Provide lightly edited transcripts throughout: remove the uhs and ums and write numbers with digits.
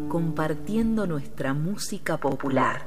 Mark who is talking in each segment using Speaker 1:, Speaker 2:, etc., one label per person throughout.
Speaker 1: compartiendo nuestra música popular.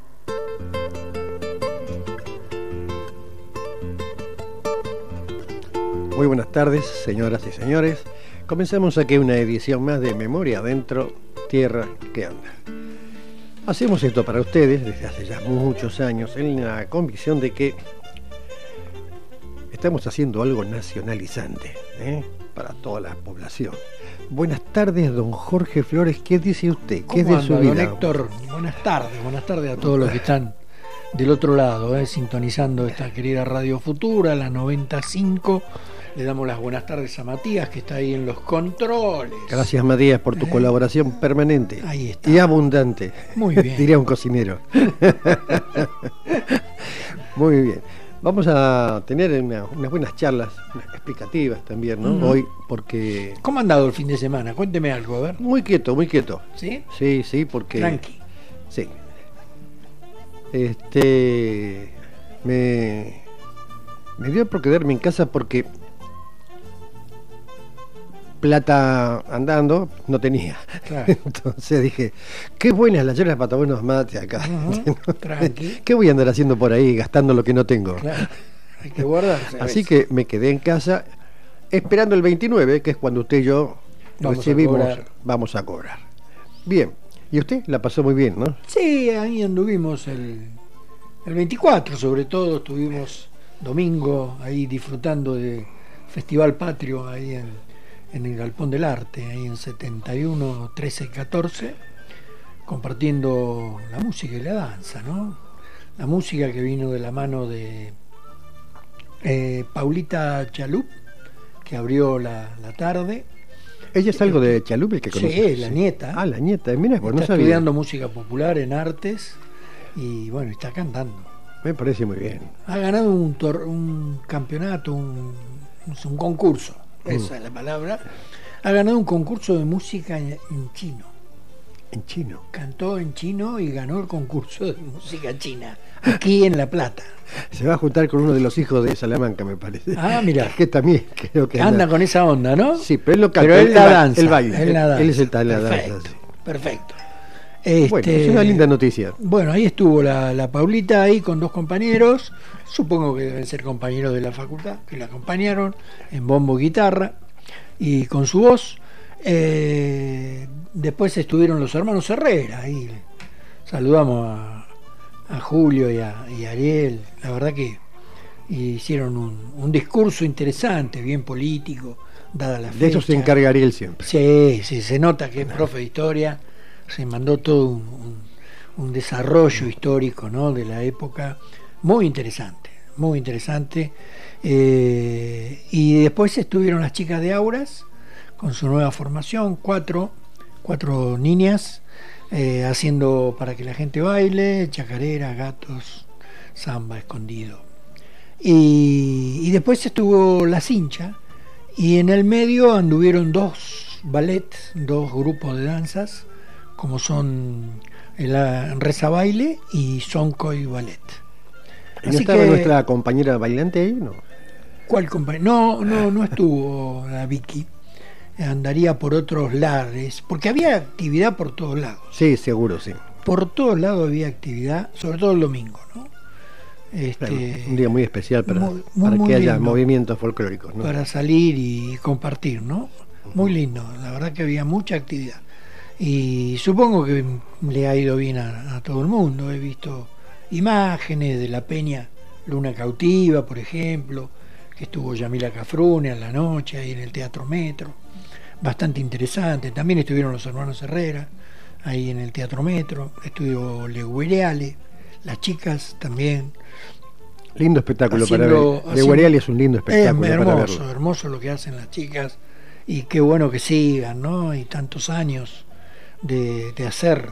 Speaker 2: Muy buenas tardes, señoras y señores. Comencemos aquí una edición más de Memoria Adentro, Tierra que Anda. Hacemos esto para ustedes desde hace ya muchos años en la convicción de que estamos haciendo algo nacionalizante, para toda la población. Buenas tardes, don Jorge Flores. ¿Qué dice usted? ¿Qué es de su vida?
Speaker 3: Don Héctor, buenas tardes a todos los que están del otro lado, sintonizando esta querida Radio Futura, la 95. Le damos las buenas tardes a Matías, que está ahí en los controles.
Speaker 2: Gracias, Matías, por tu colaboración permanente.
Speaker 3: Ahí está.
Speaker 2: Y abundante.
Speaker 3: Muy bien.
Speaker 2: Diría un cocinero. Muy bien. Vamos a tener unas buenas charlas, explicativas también, ¿no?
Speaker 3: Uh-huh.
Speaker 2: Hoy, porque...
Speaker 3: ¿Cómo ha andado el fin de semana? Cuénteme algo, a ver.
Speaker 2: Muy quieto, muy quieto.
Speaker 3: ¿Sí?
Speaker 2: Sí, porque...
Speaker 3: Tranqui.
Speaker 2: Sí. Me dio por quedarme en casa porque plata andando no tenía.
Speaker 3: Claro.
Speaker 2: Entonces dije, qué buenas las yerras para tomar unos mates acá.
Speaker 3: Uh-huh. Tranqui.
Speaker 2: ¿Qué voy a andar haciendo por ahí gastando lo que no tengo?
Speaker 3: Claro. Hay que guardarse.
Speaker 2: Así que me quedé en casa esperando el 29, que es cuando usted y yo vamos a cobrar. Bien. ¿Y usted? La pasó muy bien, ¿no?
Speaker 3: Sí, ahí anduvimos el 24, sobre todo, estuvimos domingo ahí disfrutando de Festival Patrio ahí en el Galpón del Arte, ahí en 71, 13 y 14, compartiendo la música y la danza, ¿no? La música que vino de la mano de Paulita Chalup, que abrió la tarde.
Speaker 2: ¿Ella es algo de Chalup, el que conoce?
Speaker 3: Sí, la nieta.
Speaker 2: Ah, la nieta, mira, pues no
Speaker 3: está
Speaker 2: sabía.
Speaker 3: Estudiando música popular en artes y bueno, está cantando.
Speaker 2: Me parece muy bien.
Speaker 3: Ha ganado un campeonato, un concurso, esa es la palabra. Ha ganado un concurso de música en chino.
Speaker 2: ¿En chino?
Speaker 3: Cantó en chino y ganó el concurso de música china, aquí en La Plata.
Speaker 2: Se va a juntar con uno de los hijos de Salamanca, me parece.
Speaker 3: Ah, mira.
Speaker 2: Que también creo que
Speaker 3: anda con esa onda, ¿no?
Speaker 2: Sí, pero él lo canta.
Speaker 3: Pero él la danza.
Speaker 2: Él baila. Él es el tal de la
Speaker 3: Perfecto,
Speaker 2: danza. Sí.
Speaker 3: perfecto.
Speaker 2: Bueno, es una linda noticia.
Speaker 3: Bueno, ahí estuvo la Paulita ahí con dos compañeros, supongo que deben ser compañeros de la facultad, que la acompañaron en bombo y guitarra y con su voz. Después estuvieron los hermanos Herrera, ahí saludamos a Julio y a Ariel, la verdad que hicieron un discurso interesante, bien político, dada la fecha.
Speaker 2: De eso se encarga Ariel siempre.
Speaker 3: Sí, se nota que es profe de historia, se mandó todo un desarrollo histórico, ¿no?, de la época, muy interesante, muy interesante. Y después estuvieron las chicas de Auras con su nueva formación, cuatro niñas, haciendo para que la gente baile, chacarera, gatos, samba, escondido. Y después estuvo La Cincha, y en el medio anduvieron dos ballets, dos grupos de danzas, como son Reza Baile y Soncoy Ballet.
Speaker 2: ¿Y no estaba nuestra compañera bailante ahí? No.
Speaker 3: ¿Cuál compañera? No estuvo la Vicky. Andaría por otros lares, porque había actividad por todos lados.
Speaker 2: Sí, seguro, sí.
Speaker 3: Por todos lados había actividad, sobre todo el domingo, ¿no?
Speaker 2: Un día muy especial para
Speaker 3: muy
Speaker 2: que haya
Speaker 3: lindo,
Speaker 2: movimientos folclóricos, ¿no?
Speaker 3: para salir y compartir, ¿no? Muy lindo, la verdad que había mucha actividad. Y supongo que le ha ido bien a todo el mundo. He visto imágenes de la Peña Luna Cautiva, por ejemplo, que estuvo Yamila Cafrune a la noche ahí en el Teatro Metro, bastante interesante. También estuvieron los hermanos Herrera ahí en el Teatro Metro, estuvo Le Guereale, las chicas también.
Speaker 2: Lindo espectáculo para ver. Le Guereale es un lindo espectáculo para verlo.
Speaker 3: Hermoso lo que hacen las chicas, y qué bueno que sigan, ¿no? Y tantos años de hacer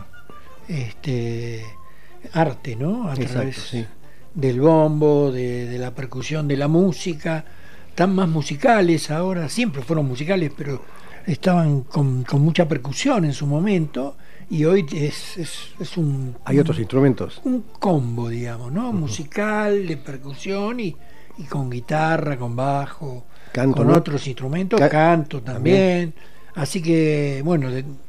Speaker 3: arte, ¿no? A través del bombo, de la percusión, de la música, tan más musicales ahora, siempre fueron musicales, pero estaban con mucha percusión en su momento, y hoy es un...
Speaker 2: Hay otros instrumentos.
Speaker 3: Un combo, digamos, ¿no? Uh-huh. Musical, de percusión y con guitarra, con bajo, canto, con otros instrumentos, canto también. Así que, bueno,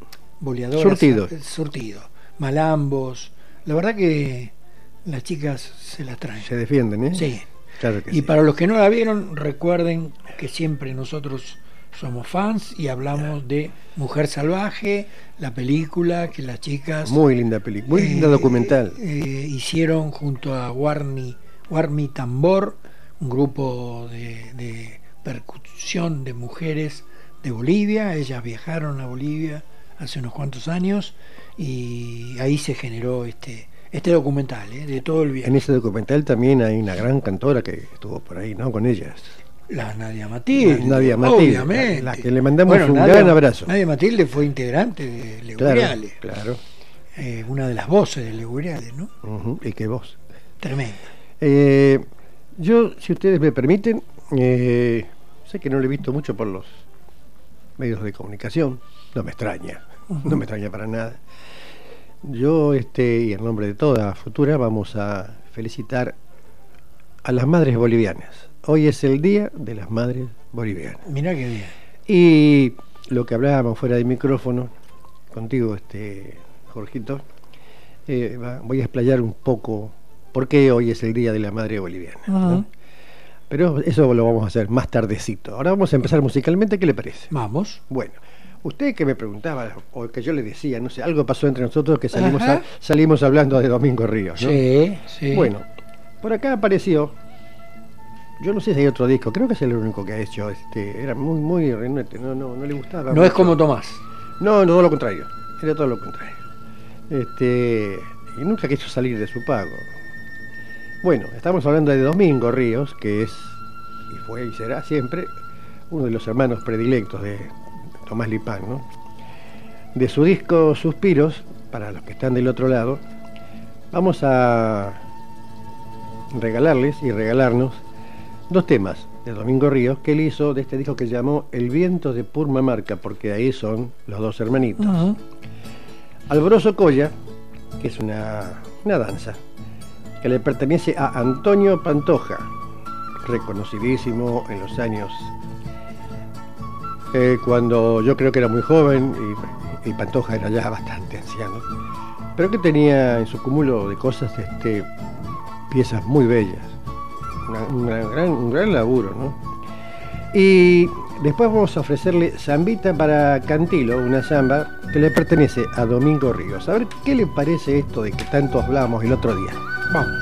Speaker 3: boleadoras. Surtido. Malambos. La verdad que las chicas se las traen.
Speaker 2: Se defienden, ¿eh?
Speaker 3: Sí.
Speaker 2: Claro que
Speaker 3: y
Speaker 2: sí.
Speaker 3: para los que no la vieron, recuerden que siempre nosotros somos fans y hablamos de Mujer Salvaje, la película que las chicas...
Speaker 2: Muy linda película, muy linda documental.
Speaker 3: Hicieron junto a Warmi Tambor, un grupo de percusión de mujeres de Bolivia. Ellas viajaron a Bolivia hace unos cuantos años y ahí se generó este documental, de todo el viaje.
Speaker 2: En ese documental también hay una gran cantora que estuvo por ahí, ¿no? Con ellas.
Speaker 3: La Nadia Matilde.
Speaker 2: Nadia Matilde,
Speaker 3: obviamente.
Speaker 2: la que le mandamos un gran abrazo.
Speaker 3: Nadia Matilde fue integrante de Leguriales.
Speaker 2: Claro.
Speaker 3: Una de las voces de Leguriales, ¿no?
Speaker 2: ¿Y qué voz?
Speaker 3: Tremenda.
Speaker 2: Yo, si ustedes me permiten, sé que no lo he visto mucho por los medios de comunicación, no me extraña, no me extraña para nada. Yo, y en nombre de toda Futura, vamos a felicitar a las madres bolivianas. Hoy es el Día de las Madres Bolivianas.
Speaker 3: Mirá qué bien.
Speaker 2: Y lo que hablábamos fuera de micrófono, contigo, Jorgito, voy a explayar un poco por qué hoy es el Día de la Madre Boliviana, ¿no? Pero eso lo vamos a hacer más tardecito. Ahora vamos a empezar musicalmente, ¿qué le parece?
Speaker 3: Vamos.
Speaker 2: Bueno, usted que me preguntaba, o que yo le decía, no sé, algo pasó entre nosotros que salimos hablando de Domingo Ríos, ¿no?
Speaker 3: Sí.
Speaker 2: Bueno, por acá apareció, yo no sé si hay otro disco, creo que es el único que ha hecho, era muy renuente, no le gustaba.
Speaker 3: No
Speaker 2: mucho.
Speaker 3: Es como Tomás.
Speaker 2: No, todo lo contrario, era todo lo contrario. Y nunca quiso salir de su pago. Bueno, estamos hablando de Domingo Ríos, que es, y fue y será siempre, uno de los hermanos predilectos de Tomás Lipán, ¿no? De su disco Suspiros, para los que están del otro lado, vamos a regalarles y regalarnos 2 temas de Domingo Ríos que él hizo de este disco que llamó El viento de Purmamarca, porque ahí son los 2 hermanitos. Alboroso Colla, que es una danza que le pertenece a Antonio Pantoja, reconocidísimo en los años cuando yo creo que era muy joven y Pantoja era ya bastante anciano, pero que tenía en su cúmulo de cosas piezas muy bellas, un gran laburo, ¿no? Y después vamos a ofrecerle Zambita para Cantilo, una samba que le pertenece a Domingo Ríos. A ver qué le parece esto de que tanto hablamos el otro día.
Speaker 3: Vamos.